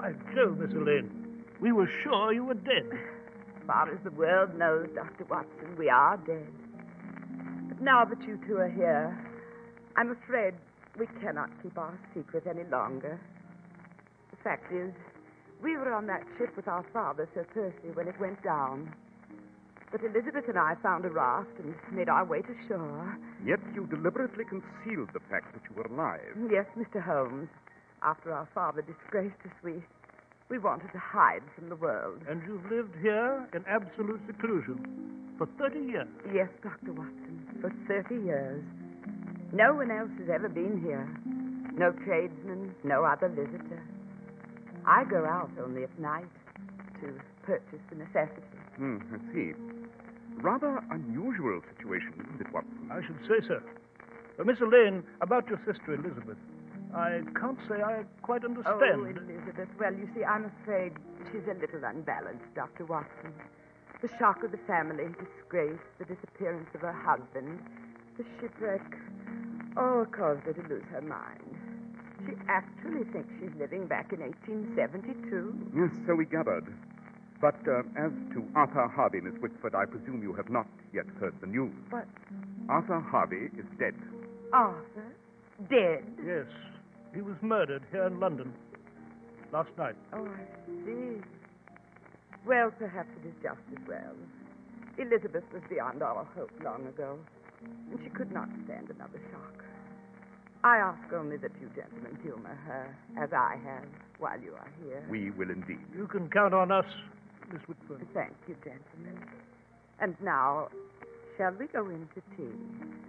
By Jove, Miss Elaine, we were sure you were dead. As far as the world knows, Dr. Watson, we are dead. But now that you two are here, I'm afraid we cannot keep our secret any longer. The fact is, we were on that ship with our father, Sir Percy, when it went down. But Elizabeth and I found a raft and made our way to shore. Yet you deliberately concealed the fact that you were alive. Yes, Mr. Holmes. After our father disgraced us, we wanted to hide from the world. And you've lived here in absolute seclusion for 30 years. Yes, Dr. Watson, for 30 years. No one else has ever been here. No tradesman, no other visitor. I go out only at night to purchase the necessities. I see. Rather unusual situation, isn't it, Watson? I should say so. Miss Elaine, about your sister Elizabeth, I can't say I quite understand. Oh, Elizabeth. Well, you see, I'm afraid she's a little unbalanced, Dr. Watson. The shock of the family disgrace, the disappearance of her husband, the shipwreck, all caused her to lose her mind. She actually thinks she's living back in 1872. Yes, so we gathered. But as to Arthur Harvey, Miss Whitford, I presume you have not yet heard the news. What? Arthur Harvey is dead. Arthur? Dead? Yes. He was murdered here in London last night. Oh, I see. Well, perhaps it is just as well. Elizabeth was beyond all hope long ago, and she could not stand another shock. I ask only that you gentlemen humor her, as I have, while you are here. We will indeed. You can count on us, Miss Whitford. Thank you, gentlemen. And now, shall we go in to tea?